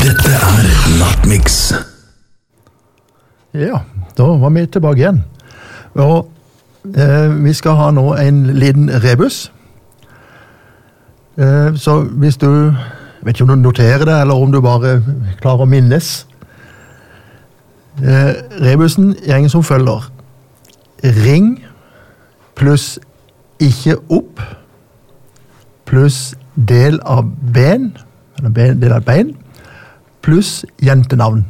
Dette Nattmix. Ja, da var vi tilbake igjen. Og vi skal ha nå en liten rebus. Så hvis du, vet ikke om du noterer det, eller om du bare klarer å minnes. Rebusen gjenger som følger. Ring pluss ikke opp pluss del av ben, eller del av bein, pluss jentenavn.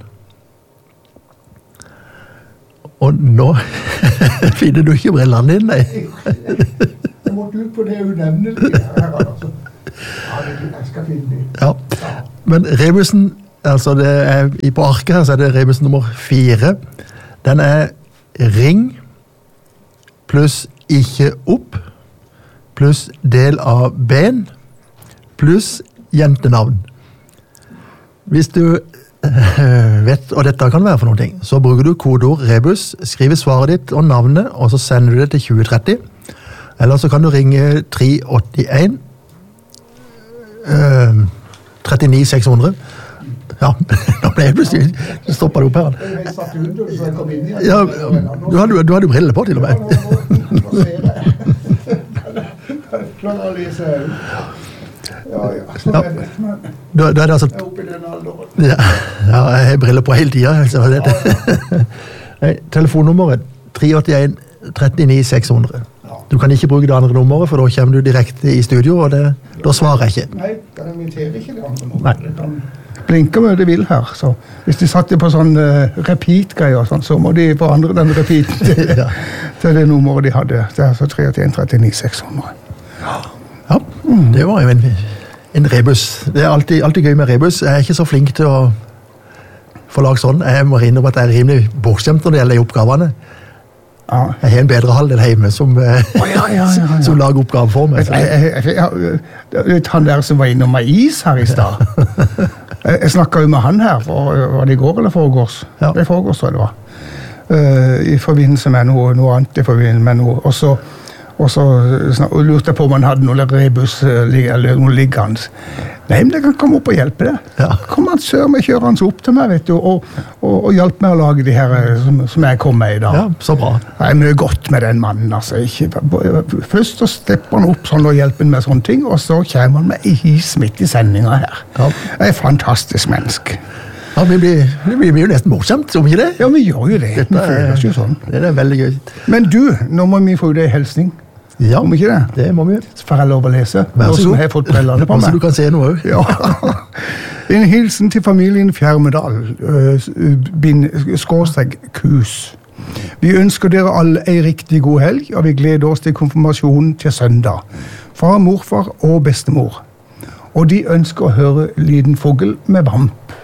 Og nå finner du ikke brillene dine, nei. Jeg måtte ut på det unevnelige her, altså. Ja, jeg skal finne det. Ja, men rebusen, altså på arket her så er det rebus nummer 4. Den ring pluss ikke opp pluss del av ben pluss jentenavn. Hvis du vet hva dette kan være for noen ting, så bruker du kodeord rebus, skriver svaret ditt og navnet, og så sender du det til 2030. Eller så kan du ringe 381 39 600. Ja, nå ble jeg plutselig stoppet opp her. Jeg satt ut, og så jeg kom inn igjen. Ja, du hadde jo briller på til og med. Nå ser jeg. Klarer å lese ut. Ja. Så er det. Da er det altså... Jeg er oppe i den alderen. Ja, jeg har briller på hele tiden. Altså. Telefonnummeret 381 39 600. Du kan ikke bruke det andre nummeret, for da kommer du direkte i studio, og da svarer jeg ikke. Nei, den imiterer ikke det andre nummeret. Det kan blinke med det vil her. Så hvis de satt på sånn repeat-greier, så må de forandre den repeat til det nummeret de hadde. Det er altså 381 39 600. Ja, det var jo en rebus. Det er alltid gøy med rebus. Jeg er ikke så flink til å få lag sånn. Jeg må innrømme at jeg er rimelig bortstemt når det gjelder oppgavene. Ja. Jeg har en bedre halvdel hjemme som lager oppgave for meg. Han der som var innom med is her i stad. Jeg snakket jo med han her, var det i går eller foregårs? Ja. Det foregårs, tror jeg det var. I forbindelse med noe annet, i forbindelse med noe. Og så lurte jeg på om han hadde noen rebus eller noen liggende. Nei, men det kan komme opp og hjelpe det. Ja. Kom han sør med kjører han så opp til meg, vet du, og hjelpe meg å lage de her som jeg kom med i dag. Ja, så bra. Det er mye godt med den mannen, altså. Først så stepper han opp sånn og hjelper med sånne ting, og så kommer han med i his midt i sendingen her. Ja. Det er et fantastisk menneske. Ja, vi blir jo nesten morsomt, om ikke det? Ja, vi gjør jo det. Vi føler oss jo sånn. Det er veldig gøy. Men du, nå må vi få ut en hilsning. Ja, om ikke det? Det må vi. Så får jeg lov å lese. Vær så god. Jeg har fått brillene på meg. Så du kan se noe også. Ja. En hilsen til familien Fjermedal, /kus. Vi ønsker dere alle en riktig god helg, og vi gleder oss til konfirmasjonen til søndag. Far, morfar og bestemor. Og de ønsker å høre Liten Fogel med Vamp.